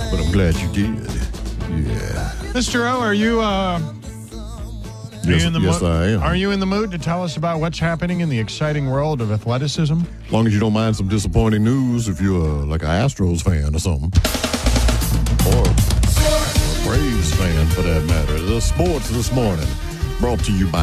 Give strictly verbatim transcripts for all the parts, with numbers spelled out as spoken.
but I'm glad you did. Yeah. Mister O, are you, uh, are Yes, you in the yes, mo- I am. Are you in the mood to tell us about what's happening in the exciting world of athleticism? As long as you don't mind some disappointing news if you're uh, like an Astros fan or something. Or a Braves fan, for that matter. The sports this morning brought to you by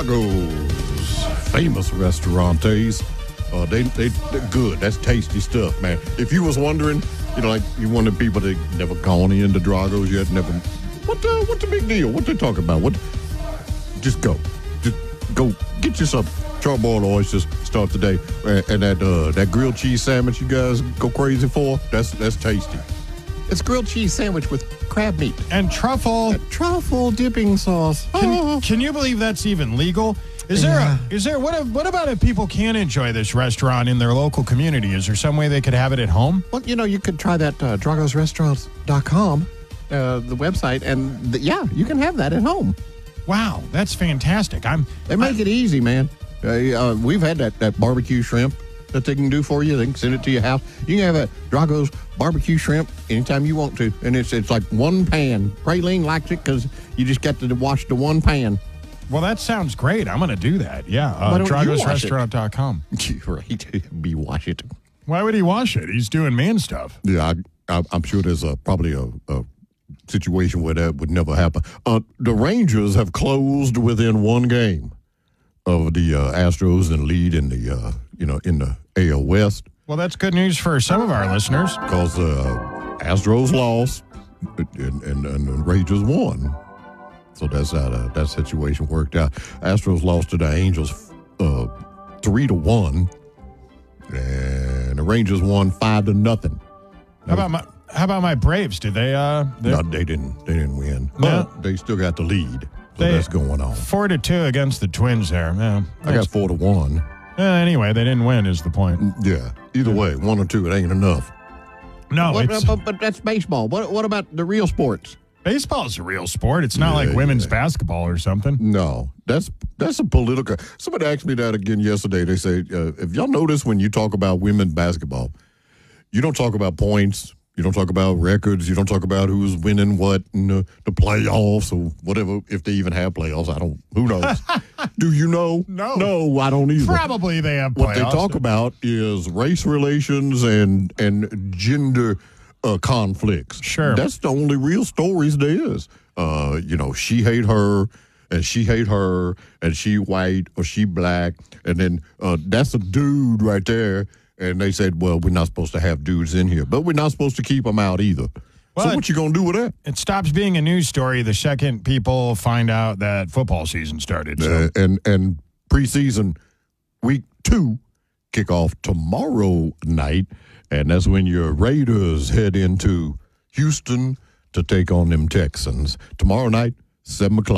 Drago's famous restaurantes. Uh, they, they, they're good. That's tasty stuff, man. If you was wondering, you know, like you one of the people that never gone into Drago's yet, never, what the, what's the big deal? What they talking about? What? Just go. Just go get you some charbroiled oysters, start the day. And, and that uh, that grilled cheese sandwich you guys go crazy for, that's that's tasty. It's grilled cheese sandwich with crab meat. And truffle. A truffle dipping sauce. Can, Oh. can you believe that's even legal? Is there Yeah. a, is there, what, if, what about if people can't enjoy this restaurant in their local community? Is there some way they could have it at home? Well, you know, you could try that uh, dragos restaurants dot com, uh, the website, and th- yeah, you can have that at home. Wow, that's fantastic. I'm. They make I- it easy, man. Uh, uh, we've had that, that barbecue shrimp that they can do for you. They can send it to your house. You can have a Drago's barbecue shrimp anytime you want to. And it's it's like one pan. Praline likes it because you just got to wash the one pan. Well, that sounds great. I'm going to do that. Yeah, Why uh, don't you dragos wash it? restaurant dot com. Right. Be wash it. Why would he wash it? He's doing man stuff. Yeah, I, I, I'm sure there's a, probably a, a situation where that would never happen. Uh, the Rangers have closed within one game of the uh, Astros and lead in the uh, you know in the A L West. Well, that's good news for some of our listeners. Because uh, Astros lost and, and, and the Rangers won. So that's how the, that situation worked out. Astros lost to the Angels uh, three to one, and the Rangers won five to nothing. How about my How about my Braves? Did they? Uh, No, they didn't. They didn't win. No. But they still got the lead. So They- that's going on. four to two against the Twins there. Yeah, I got four to one. Uh, anyway, they didn't win. Is the point? Yeah. Either way, one or two, it ain't enough. No, What- it's, but, but that's baseball. What What about the real sports? baseball's a real sport. It's not Yeah, like women's yeah. basketball or something. No, that's that's a political. Somebody asked me that again yesterday. They say, uh, if y'all notice when you talk about women's basketball, you don't talk about points, you don't talk about records, you don't talk about who's winning what in the, the playoffs or whatever. If they even have playoffs, I don't. Who knows? Do you know? No. no, I don't either. Probably they have What they playoffs. talk about is race relations and and gender uh, conflicts. Sure. That's the only real stories there is. Uh, you know, she hate her, and she hate her, and she white or she black, and then uh, that's a dude right there. And they said, well, we're not supposed to have dudes in here, but we're not supposed to keep them out either. Well, so what you gonna do with that? It stops being a news story the second people find out that football season started. So. Uh, and and preseason week two kick off tomorrow night, and that's when your Raiders head into Houston to take on them Texans tomorrow night, seven o'clock.